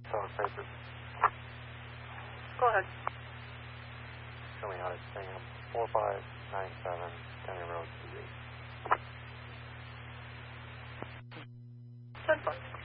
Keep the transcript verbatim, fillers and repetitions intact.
Dog papers. Go ahead. Show me how to Sam. four five nine seven, County Road two eight. ten foot.